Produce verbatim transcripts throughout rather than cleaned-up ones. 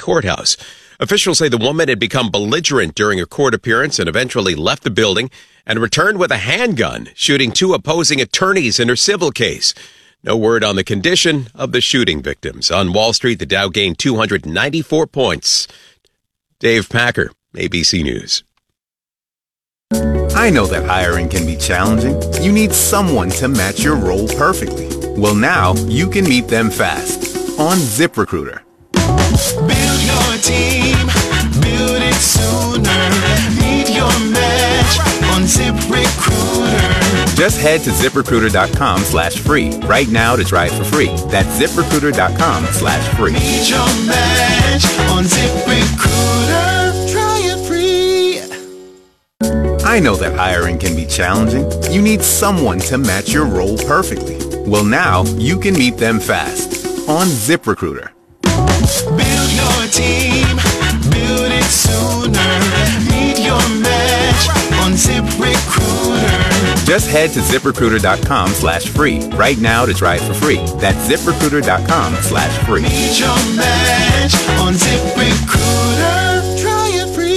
Courthouse. Officials say the woman had become belligerent during a court appearance and eventually left the building and returned with a handgun, shooting two opposing attorneys in her civil case. No word on the condition of the shooting victims. On Wall Street, the Dow gained two hundred ninety-four points. Dave Packer, A B C News. I know that hiring can be challenging. You need someone to match your role perfectly. Well, now you can meet them fast on ZipRecruiter. Build your team, build it sooner. Meet your match on ZipRecruiter. Just head to ZipRecruiter.com slash free right now to try it for free. That's ZipRecruiter.com slash free. Meet your match on ZipRecruiter. Try it free. I know that hiring can be challenging. You need someone to match your role perfectly. Well, now you can meet them fast on ZipRecruiter. Build your team, build it sooner. Meet your match on ZipRecruiter. Just head to ZipRecruiter.com slash free right now to try it for free. That's ZipRecruiter.com slash free. Meet your match on ZipRecruiter. Try it free.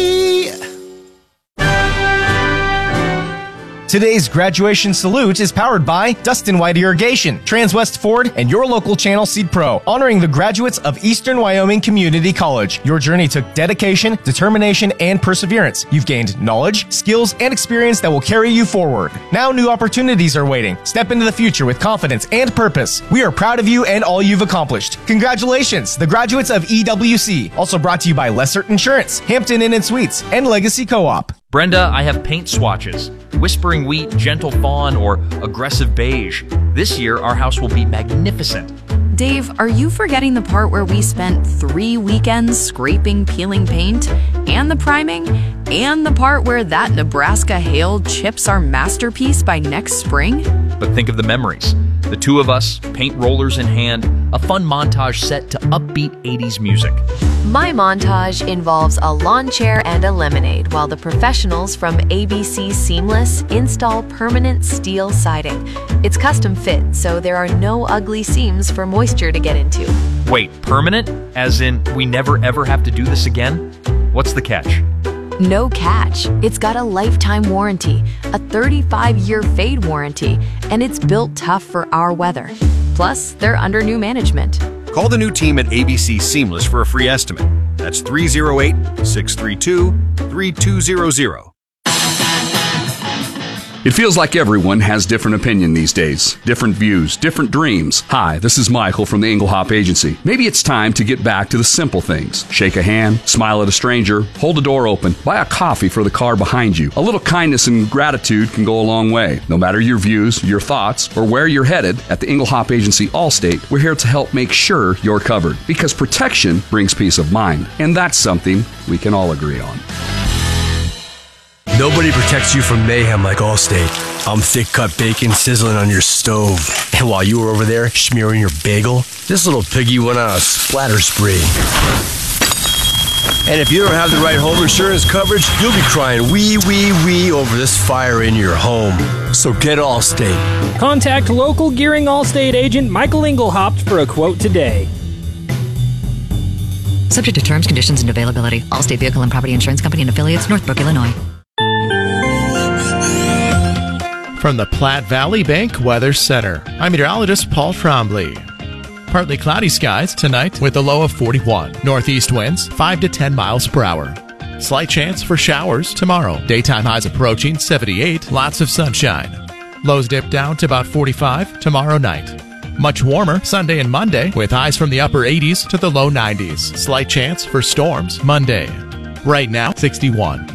Today's graduation salute is powered by Dustin White Irrigation, Transwest Ford, and your local Channel Seed Pro, honoring the graduates of Eastern Wyoming Community College. Your journey took dedication, determination, and perseverance. You've gained knowledge, skills, and experience that will carry you forward. Now new opportunities are waiting. Step into the future with confidence and purpose. We are proud of you and all you've accomplished. Congratulations, the graduates of E W C. Also brought to you by Lessert Insurance, Hampton Inn and Suites, and Legacy Co-op. Brenda, I have paint swatches. Whispering Wheat, Gentle Fawn, or Aggressive Beige. This year, our house will be magnificent. Dave, are you forgetting the part where we spent three weekends scraping, peeling paint, and the priming, and the part where that Nebraska hail chips our masterpiece by next spring? But think of the memories. The two of us, paint rollers in hand, a fun montage set to upbeat eighties music. My montage involves a lawn chair and a lemonade while the professionals from A B C Seamless install permanent steel siding. It's custom fit, so there are no ugly seams for moisture to get into. Wait, permanent? As in, we never ever have to do this again? What's the catch? No catch. It's got a lifetime warranty, a thirty-five year fade warranty, and it's built tough for our weather. Plus, they're under new management. Call the new team at A B C Seamless for a free estimate. That's three oh eight, six three two, three two zero zero. It feels like everyone has different opinion these days, different views, different dreams. Hi, this is Michael from the Englehop Agency. Maybe it's time to get back to the simple things. Shake a hand, smile at a stranger, hold a door open, buy a coffee for the car behind you. A little kindness and gratitude can go a long way. No matter your views, your thoughts, or where you're headed, at the Englehop Agency Allstate, we're here to help make sure you're covered. Because protection brings peace of mind, and that's something we can all agree on. Nobody protects you from mayhem like Allstate. I'm thick-cut bacon sizzling on your stove. And while you were over there smearing your bagel, this little piggy went on a splatter spree. And if you don't have the right home insurance coverage, you'll be crying wee, wee, wee over this fire in your home. So get Allstate. Contact local Gearing Allstate agent Michael Engelhaupt for a quote today. Subject to terms, conditions, and availability. Allstate Vehicle and Property Insurance Company and Affiliates, Northbrook, Illinois. From the Platte Valley Bank Weather Center, I'm meteorologist Paul Trombley. Partly cloudy skies tonight with a low of forty-one. Northeast winds five to ten miles per hour. Slight chance for showers tomorrow. Daytime highs approaching seventy-eight. Lots of sunshine. Lows dip down to about forty-five tomorrow night. Much warmer Sunday and Monday with highs from the upper eighties to the low nineties. Slight chance for storms Monday. Right now, sixty-one.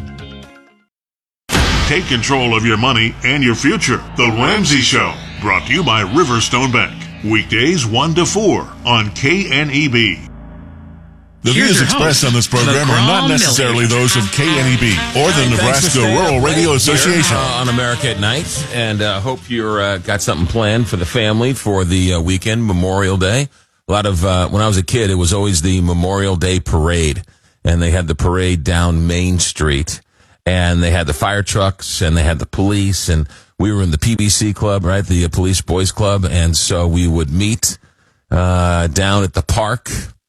Take control of your money and your future. The Ramsey Show, brought to you by Riverstone Bank. Weekdays one to four on K N E B. The views expressed on this program are not necessarily those of K N E B or the Nebraska Rural Radio Association. Uh, on America at Night, and uh, hope you're uh, got something planned for the family for the uh, weekend, Memorial Day. A lot of, uh, when I was a kid, it was always the Memorial Day Parade, and they had the parade down Main Street. And they had the fire trucks, and they had the police, and we were in the P B C club, right, the uh, Police Boys Club, and so we would meet uh down at the park,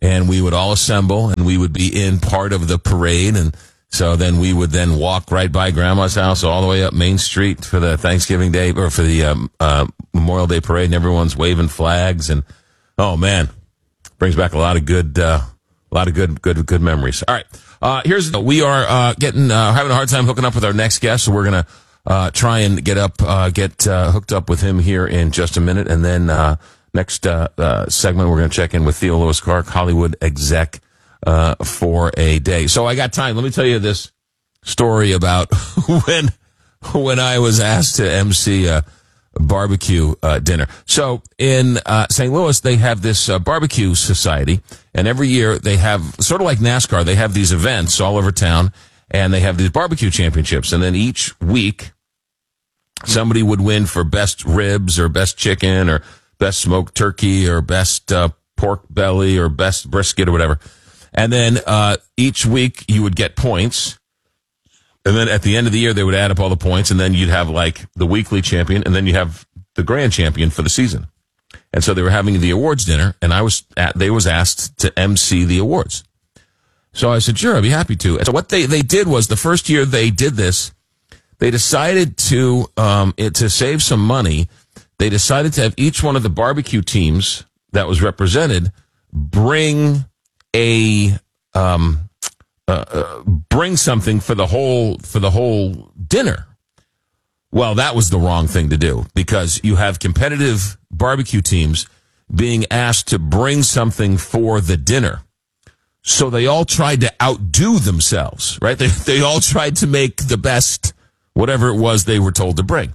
and we would all assemble, and we would be in part of the parade, and so then we would then walk right by Grandma's house all the way up Main Street for the Thanksgiving Day, or for the um, uh, Memorial Day parade, and everyone's waving flags, and oh man, brings back a lot of good, uh, a lot of good, good, good memories. All right, uh, here's we are uh, getting uh, having a hard time hooking up with our next guest, so we're gonna uh, try and get up, uh, get uh, hooked up with him here in just a minute, and then uh, next uh, uh, segment we're gonna check in with Theo Lewis Clark, Hollywood exec. Uh, for a day. So I got time. Let me tell you this story about when when I was asked to emcee a barbecue uh, dinner. So in uh, Saint Louis, they have this uh, barbecue society, and every year they have, sort of like NASCAR, they have these events all over town, and they have these barbecue championships. And then each week, somebody would win for best ribs or best chicken or best smoked turkey or best uh, pork belly or best brisket or whatever. And then uh each week you would get points. And then at the end of the year, they would add up all the points. And then you'd have like the weekly champion. And then you have the grand champion for the season. And so they were having the awards dinner. And I was at, they was asked to emcee the awards. So I said, sure, I'd be happy to. And so what they, they did was the first year they did this, they decided to, um, it, to save some money. They decided to have each one of the barbecue teams that was represented bring a um uh, uh, bring something for the whole for the whole dinner. Well, that was the wrong thing to do, because you have competitive barbecue teams being asked to bring something for the dinner. So they all tried to outdo themselves, right? They they all tried to make the best whatever it was they were told to bring.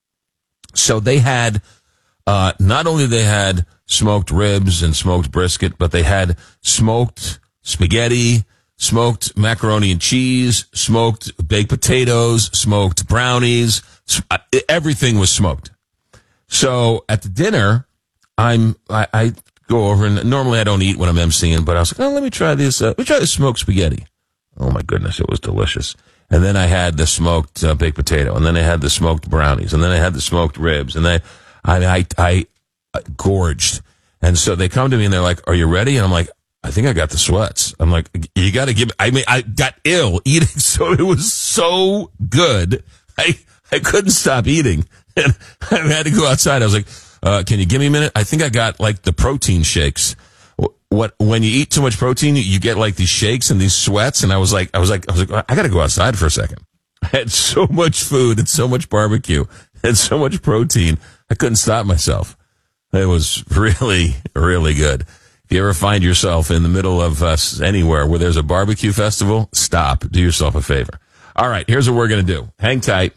So they had uh not only they had smoked ribs and smoked brisket, but they had smoked spaghetti, smoked macaroni and cheese, smoked baked potatoes, smoked brownies. Everything was smoked. So at the dinner, I'm I, I go over, and normally I don't eat when I'm emceeing, but I was like, oh, let me try this. Uh, let me try this smoked spaghetti. Oh my goodness, it was delicious. And then I had the smoked uh, baked potato, and then I had the smoked brownies, and then I had the smoked ribs, and then I I I. gorged. And so they come to me and they're like, are you ready? And I'm like, I think I got the sweats. I'm like, you got to give me, I mean, I got ill eating. So it was so good. I, I couldn't stop eating. And I had to go outside. I was like, uh, can you give me a minute? I think I got like the protein shakes. What, when you eat too much protein, you get like these shakes and these sweats. And I was like, I was like, I was like, I got to go outside for a second. I had so much food and so much barbecue and so much protein. I couldn't stop myself. It was really, really good. If you ever find yourself in the middle of uh, anywhere where there's a barbecue festival, stop. Do yourself a favor. All right, here's what we're going to do. Hang tight.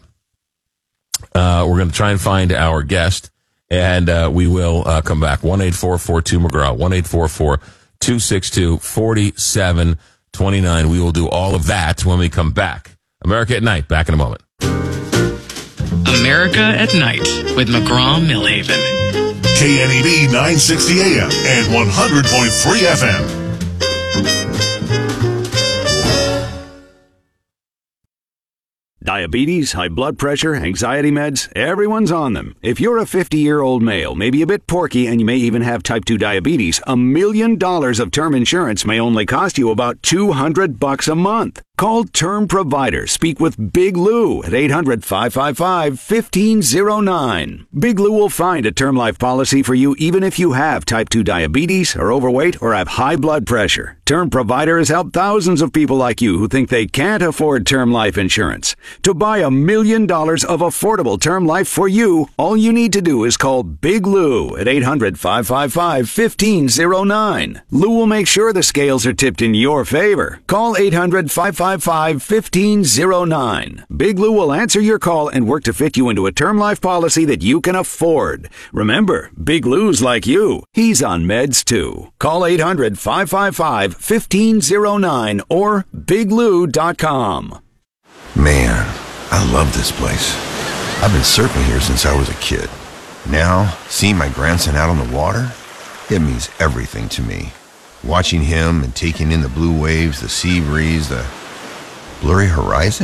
Uh, we're going to try and find our guest, and uh, we will uh, come back. one eight four four two McGraw, one eight four four two six two four seven two nine. We will do all of that when we come back. America at Night, back in a moment. America at Night with McGraw-Millhaven. K N E B nine sixty A M and one hundred point three F M. Diabetes, high blood pressure, anxiety meds, everyone's on them. If you're a fifty-year-old male, maybe a bit porky, and you may even have type two diabetes, a million dollars of term insurance may only cost you about two hundred bucks a month. Call Term Provider. Speak with Big Lou at eight hundred, five five five, one five zero nine. Big Lou will find a term life policy for you even if you have type two diabetes, are overweight, or have high blood pressure. Term Provider has helped thousands of people like you who think they can't afford term life insurance. To buy a million dollars of affordable term life for you, all you need to do is call Big Lou at eight hundred, five five five, one five zero nine. Lou will make sure the scales are tipped in your favor. Call eight hundred, five five five, one five zero nine. Big Lou will answer your call and work to fit you into a term life policy that you can afford. Remember, Big Lou's like you. He's on meds too. Call eight hundred, five five five, one five zero nine or big lou dot com. Man, I love this place. I've been surfing here since I was a kid. Now, seeing my grandson out on the water, it means everything to me. Watching him and taking in the blue waves, the sea breeze, the blurry horizon,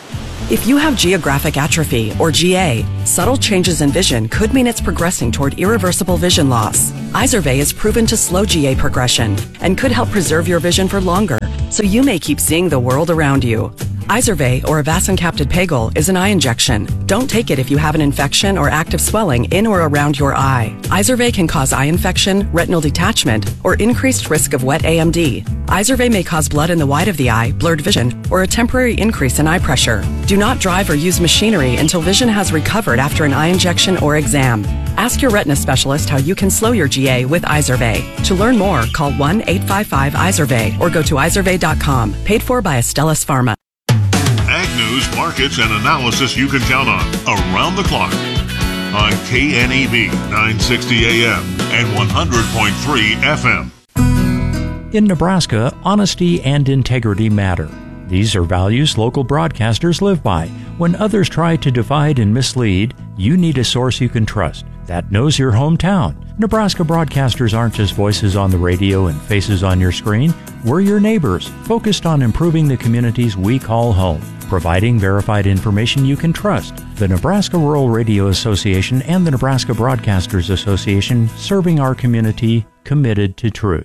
If you have geographic atrophy, or G A, subtle changes in vision could mean it's progressing toward irreversible vision loss. Izervay is proven to slow G A progression and could help preserve your vision for longer, so you may keep seeing the world around you. Izervay, or avacincaptad pegol, is an eye injection. Don't take it if you have an infection or active swelling in or around your eye. Izervay can cause eye infection, retinal detachment, or increased risk of wet A M D. Izervay may cause blood in the white of the eye, blurred vision, or a temporary increase in eye pressure. Do not drive or use machinery until vision has recovered after an eye injection or exam. Ask your retina specialist how you can slow your G A with Izervay. To learn more, call one eight five five Izervay or go to izervay dot com. Paid for by Astellas Pharma. Ag news, markets, and analysis you can count on around the clock on K N E B nine sixty A M and one hundred point three F M. In Nebraska, honesty and integrity matter. These are values local broadcasters live by. When others try to divide and mislead, you need a source you can trust that knows your hometown. Nebraska broadcasters aren't just voices on the radio and faces on your screen. We're your neighbors, focused on improving the communities we call home, providing verified information you can trust. The Nebraska Rural Radio Association and the Nebraska Broadcasters Association, serving our community, committed to truth.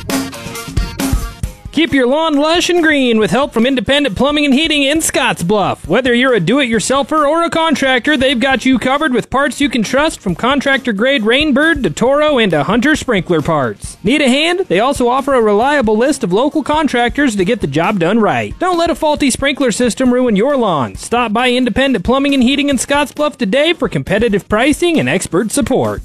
Keep your lawn lush and green with help from Independent Plumbing and Heating in Scottsbluff. Whether you're a do-it-yourselfer or a contractor, they've got you covered with parts you can trust, from contractor-grade Rainbird to Toro and to Hunter sprinkler parts. Need a hand? They also offer a reliable list of local contractors to get the job done right. Don't let a faulty sprinkler system ruin your lawn. Stop by Independent Plumbing and Heating in Scottsbluff today for competitive pricing and expert support.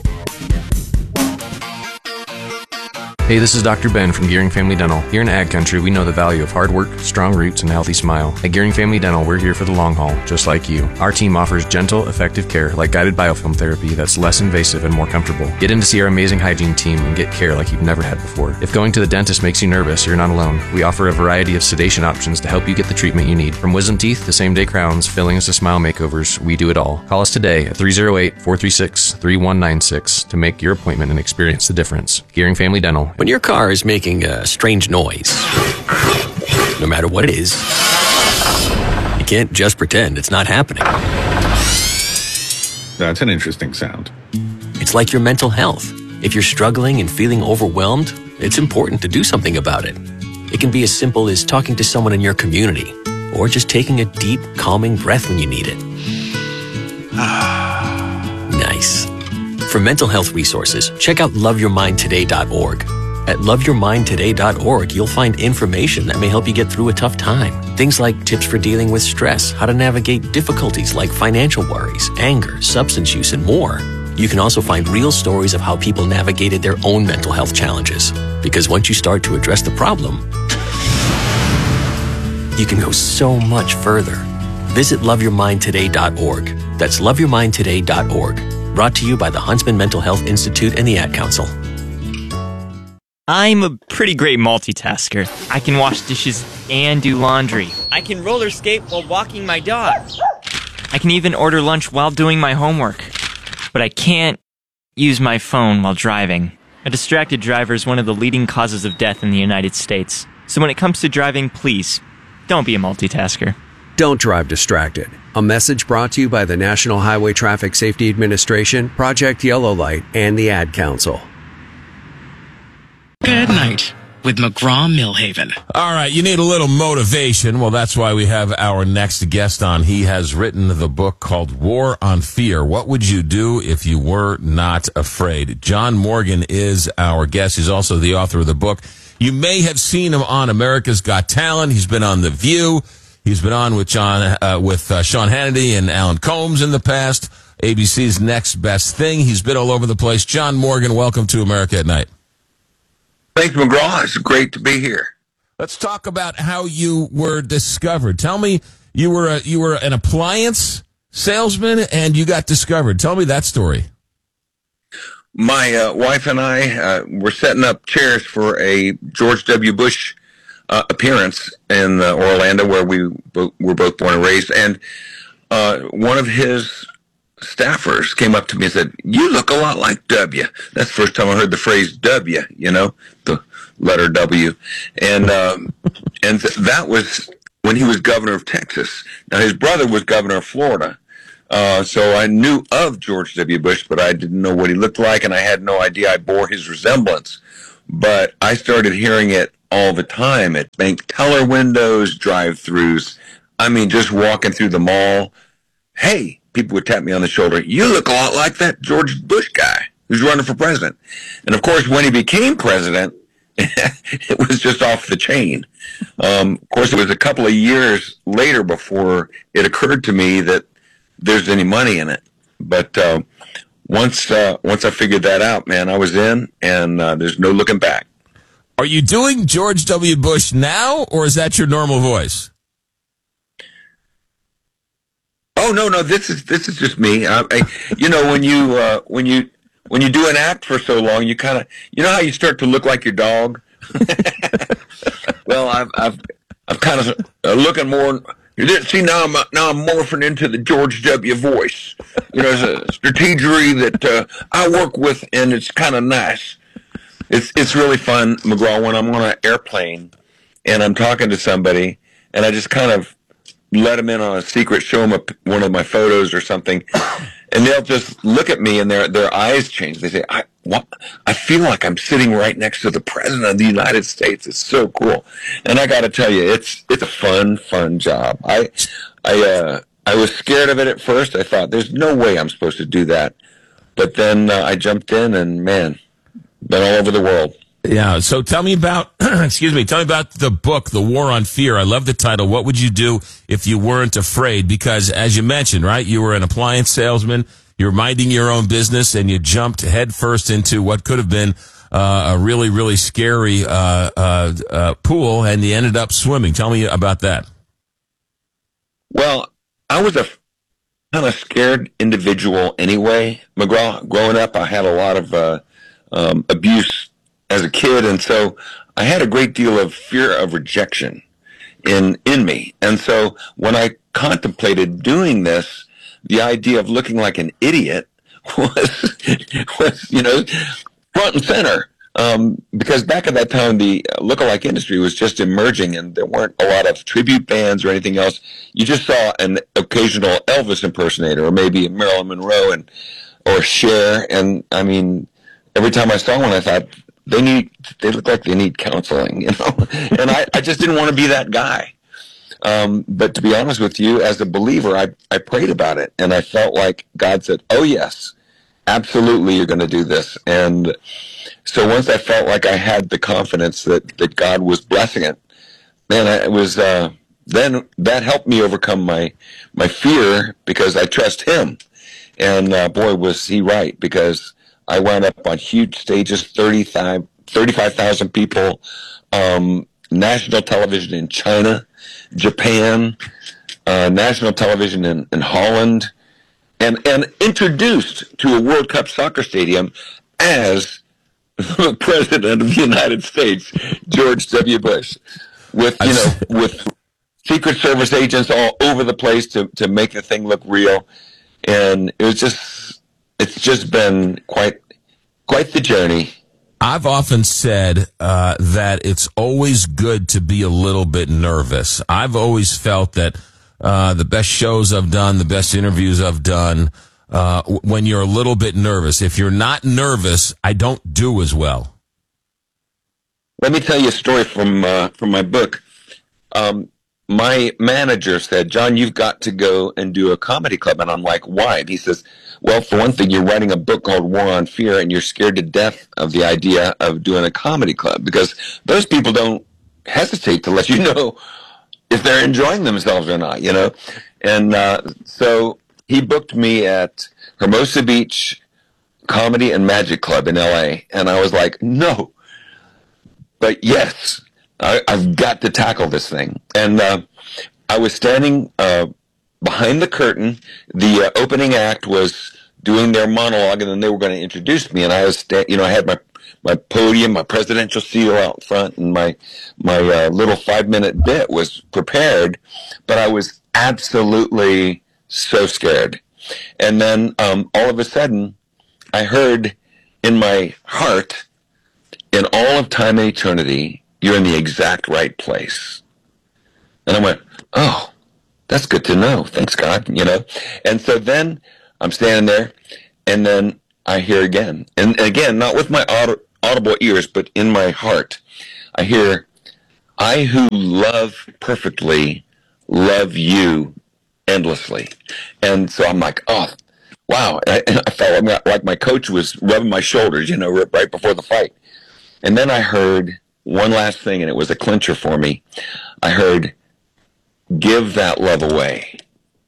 Hey, this is Doctor Ben from Gearing Family Dental. Here in Ag Country, we know the value of hard work, strong roots, and a healthy smile. At Gearing Family Dental, we're here for the long haul, just like you. Our team offers gentle, effective care like guided biofilm therapy that's less invasive and more comfortable. Get in to see our amazing hygiene team and get care like you've never had before. If going to the dentist makes you nervous, you're not alone. We offer a variety of sedation options to help you get the treatment you need. From wisdom teeth to same-day crowns, fillings to smile makeovers, we do it all. Call us today at three oh eight, four three six, three one nine six to make your appointment and experience the difference. Gearing Family Dental. When your car is making a strange noise, no matter what it is, you can't just pretend it's not happening. That's an interesting sound. It's like your mental health. If you're struggling and feeling overwhelmed, it's important to do something about it. It can be as simple as talking to someone in your community, or just taking a deep, calming breath when you need it. Nice. For mental health resources, check out love your mind today dot org. At love your mind today dot org, you'll find information that may help you get through a tough time. Things like tips for dealing with stress, how to navigate difficulties like financial worries, anger, substance use, and more. You can also find real stories of how people navigated their own mental health challenges. Because once you start to address the problem, you can go so much further. Visit love your mind today dot org. That's love your mind today dot org. Brought to you by the Huntsman Mental Health Institute and the Ad Council. I'm a pretty great multitasker. I can wash dishes and do laundry. I can roller skate while walking my dog. I can even order lunch while doing my homework. But I can't use my phone while driving. A distracted driver is one of the leading causes of death in the United States. So when it comes to driving, please, don't be a multitasker. Don't drive distracted. A message brought to you by the National Highway Traffic Safety Administration, Project Yellow Light, and the Ad Council. Good night with McGraw-Millhaven. All right, you need a little motivation. Well, that's why we have our next guest on. He has written the book called War on Fear. What would you do if you were not afraid? John Morgan is our guest. He's also the author of the book. You may have seen him on America's Got Talent. He's been on The View. He's been on with John, uh, with uh, Sean Hannity and Alan Combs in the past. A B C's Next Best Thing. He's been all over the place. John Morgan, welcome to America at Night. Thanks, McGraw. It's great to be here. Let's talk about how you were discovered. Tell me, you were a, you were an appliance salesman and you got discovered. Tell me that story. My uh, wife and I uh, were setting up chairs for a George W. Bush uh, appearance in uh, Orlando, where we bo- were both born and raised. And uh, one of his staffers came up to me and said, "You look a lot like W." That's the first time I heard the phrase W, you know, the letter W. And um, and th- that was when he was governor of Texas. Now, his brother was governor of Florida. Uh, so I knew of George W. Bush, but I didn't know what he looked like, and I had no idea I bore his resemblance. But I started hearing it all the time at bank teller windows, drive-thrus. I mean, just walking through the mall. Hey, people would tap me on the shoulder. You look a lot like that George Bush guy who's running for president. And, of course, when he became president, it was just off the chain. Um, of course, it was a couple of years later before it occurred to me that there's any money in it. But uh, once uh, once I figured that out, man, I was in, and uh, there's no looking back. Are you doing George W. Bush now, or is that your normal voice? Oh no, no, this is this is just me. I, I, you know, when you uh, when you when you do an act for so long, you kind of you know how you start to look like your dog. Well, I've I've I'm kind of uh, looking more. You didn't see now. I'm now I'm morphing into the George W. voice. You know, it's a strategy that uh, I work with, and it's kind of nice. It's it's really fun, McGraw, when I'm on an airplane and I'm talking to somebody, and I just kind of let them in on a secret, show them a, one of my photos or something, and they'll just look at me, and their their eyes change. They say, "I what? I feel like I'm sitting right next to the President of the United States. It's so cool." And I got to tell you, it's it's a fun, fun job. I I uh, I was scared of it at first. I thought, "There's no way I'm supposed to do that," but then uh, I jumped in, and man, been all over the world. Yeah. So tell me about, excuse me, tell me about the book, The War on Fear. I love the title. What would you do if you weren't afraid? Because as you mentioned, right, you were an appliance salesman, you're minding your own business, and you jumped headfirst into what could have been uh, a really, really scary uh, uh, uh, pool, and you ended up swimming. Tell me about that. Well, I was a kind of scared individual anyway. McGraw, growing up, I had a lot of uh, um, abuse as a kid, and so I had a great deal of fear of rejection in in me. And so when I contemplated doing this, the idea of looking like an idiot was, was you know, front and center. Um, because back at that time, the lookalike industry was just emerging, and there weren't a lot of tribute bands or anything else. You just saw an occasional Elvis impersonator, or maybe Marilyn Monroe and or Cher. And I mean, every time I saw one, I thought, They need. They look like they need counseling, you know. And I, I just didn't want to be that guy. Um, but to be honest with you, as a believer, I, I prayed about it, and I felt like God said, "Oh yes, absolutely, you're going to do this." And so once I felt like I had the confidence that, that God was blessing it, man, I, it was uh, then that helped me overcome my my fear, because I trust Him. And uh, boy, was He right, because I wound up on huge stages, thirty-five thousand people, um, national television in China, Japan, uh, national television in, in Holland, and, and introduced to a World Cup soccer stadium as the President of the United States, George W. Bush, with, you know, with Secret Service agents all over the place to, to make the thing look real. And it was just... It's just been quite, quite the journey. I've often said uh, that it's always good to be a little bit nervous. I've always felt that uh, the best shows I've done, the best interviews I've done, uh, when you're a little bit nervous. If you're not nervous, I don't do as well. Let me tell you a story from uh, from my book. Um, my manager said, "John, you've got to go and do a comedy club." And I'm like, "Why?" And he says, "Well, for one thing, you're writing a book called War on Fear, and you're scared to death of the idea of doing a comedy club, because those people don't hesitate to let you know if they're enjoying themselves or not, you know?" And uh, so he booked me at Hermosa Beach Comedy and Magic Club in L A, and I was like, "No, but yes, I, I've got to tackle this thing." And uh, I was standing uh, behind the curtain. The uh, opening act was doing their monologue, and then they were going to introduce me. And I was, sta- you know, I had my my podium, my presidential seal out front, and my my uh, little five minute bit was prepared, but I was absolutely so scared. And then um, all of a sudden, I heard in my heart, "In all of time and eternity, you're in the exact right place." And I went, oh, that's good to know. Thanks, God, you know. And so then I'm standing there, and then I hear again. And again, not with my aud- audible ears, but in my heart, I hear, I who love perfectly love you endlessly. And so I'm like, oh, wow. I, I felt like my coach was rubbing my shoulders, you know, right before the fight. And then I heard one last thing, and it was a clincher for me. I heard, give that love away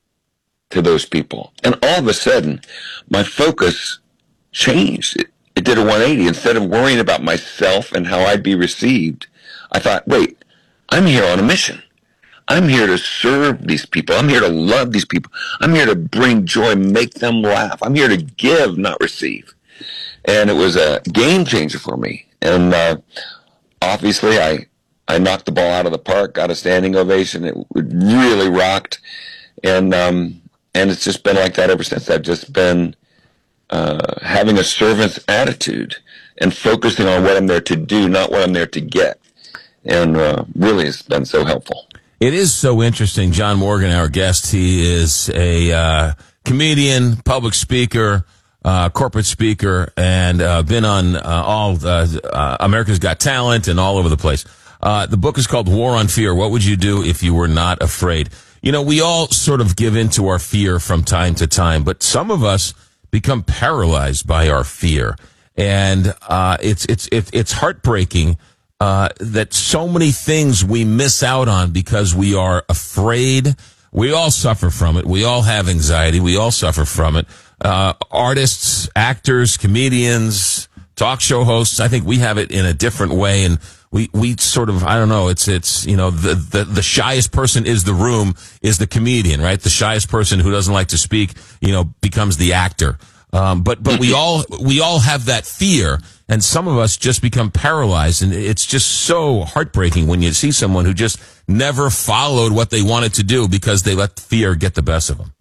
to those people. And all of a sudden, my focus changed. It, it did a one eighty. Instead of worrying about myself and how I'd be received, I thought, wait, I'm here on a mission. I'm here to serve these people. I'm here to love these people. I'm here to bring joy, make them laugh. I'm here to give, not receive. And it was a game changer for me. And uh, obviously, I I knocked the ball out of the park, got a standing ovation. It, it really rocked. And um, and it's just been like that ever since. I've just been uh, having a servant's attitude and focusing on what I'm there to do, not what I'm there to get. And uh, really, it's been so helpful. It is so interesting. John Morgan, our guest, he is a uh, comedian, public speaker, uh, corporate speaker, and uh, been on uh, all uh, uh, America's Got Talent and all over the place. Uh, the book is called War on Fear. What would you do if you were not afraid? You know, we all sort of give in to our fear from time to time, but some of us become paralyzed by our fear. And uh, it's it's it's it's heartbreaking uh, that so many things we miss out on because we are afraid. We all suffer from it. We all have anxiety. We all suffer from it. Uh, artists, actors, comedians, talk show hosts, I think we have it in a different way. And we, we sort of, I don't know, it's, it's, you know, the, the, the shyest person is the room is the comedian, right? The shyest person who doesn't like to speak, you know, becomes the actor. Um, but, but we all, we all have that fear, and some of us just become paralyzed, and it's just so heartbreaking when you see someone who just never followed what they wanted to do because they let fear get the best of them.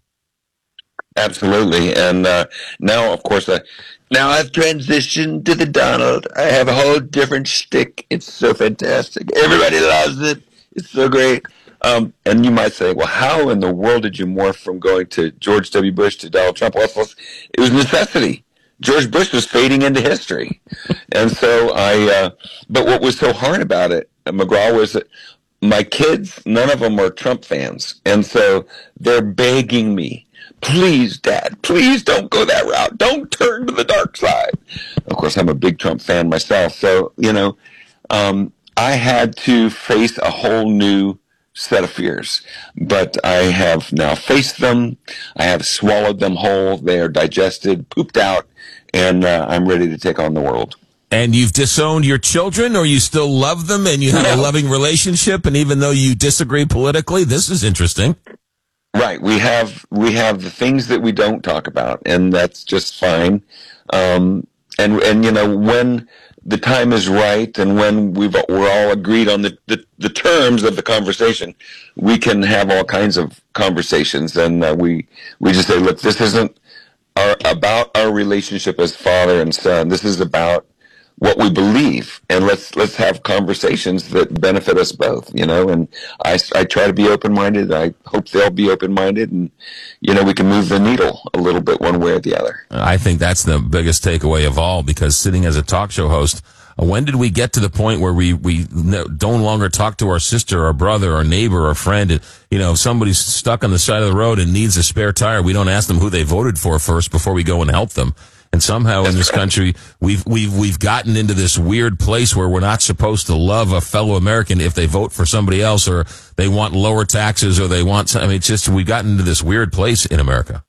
Absolutely. And uh, now, of course, uh, now I've transitioned to the Donald. I have a whole different shtick. It's so fantastic. Everybody loves it. It's so great. Um, and you might say, well, how in the world did you morph from going to George W. Bush to Donald Trump? Well, it was necessity. George Bush was fading into history. And so I, uh, but what was so hard about it, McGraw, was that my kids, none of them are Trump fans. And so they're begging me, please, Dad, please don't go that route. Don't turn to the dark side. Of course, I'm a big Trump fan myself. So, you know, um, I had to face a whole new set of fears, but I have now faced them. I have swallowed them whole. They are digested, pooped out, and uh, I'm ready to take on the world. And you've disowned your children, or you still love them and you have a loving relationship, and even though you disagree politically, this is interesting. Right. We have, we have the things that we don't talk about, and that's just fine. Um, and, and, you know, when the time is right and when we've, we're all agreed on the, the, the terms of the conversation, we can have all kinds of conversations. And uh, we, we just say, look, this isn't our, about our relationship as father and son. This is about what we believe, and let's let's have conversations that benefit us both, you know. And I, I try to be open-minded. I hope they'll be open-minded, and you know, we can move the needle a little bit one way or the other. I think that's the biggest takeaway of all, because sitting as a talk show host, when did we get to the point where we we don't longer talk to our sister or brother or neighbor or friend? And, you know, if somebody's stuck on the side of the road and needs a spare tire, we don't ask them who they voted for first before we go and help them. And somehow in this country, we've, we've, we've gotten into this weird place where we're not supposed to love a fellow American if they vote for somebody else, or they want lower taxes, or they want, I mean, it's just, we've gotten into this weird place in America.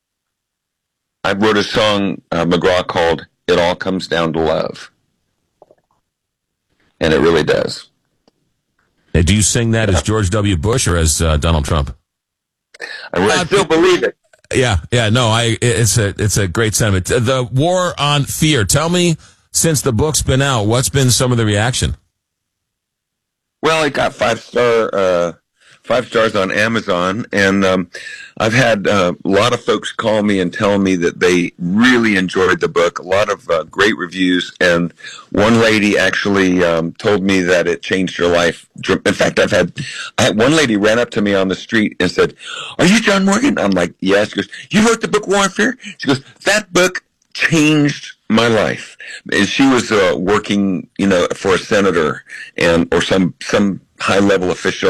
I wrote a song, uh, McGraw, called It All Comes Down to Love. And it really does. Now, do you sing that yeah. as George W. Bush or as uh, Donald Trump? I really uh, still believe it. Yeah, yeah, no, I, it's a, it's a great sentiment. The War on Fear. Tell me, since the book's been out, what's been some of the reaction? Well, it got five star, uh, five stars on Amazon. And um, I've had uh, a lot of folks call me and tell me that they really enjoyed the book. A lot of uh, great reviews. And one lady actually um, told me that it changed her life. In fact, I've had, I had one lady ran up to me on the street and said, "Are you John Morgan?" I'm like, "Yes." She goes, "You wrote the book War and Fear?" She goes, "That book changed my life." And she was uh, working, you know, for a senator and or some some high level official